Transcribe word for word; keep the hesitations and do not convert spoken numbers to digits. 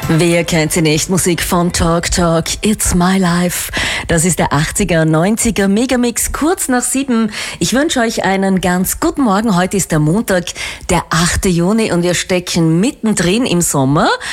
Wer kennt sie nicht? Musik von Talk Talk, It's My Life. Das ist der achtziger, neunziger Megamix, kurz nach sieben. Ich wünsche euch einen ganz guten Morgen. Heute ist der Montag, der achte Juni und wir stecken mittendrin im Sommer.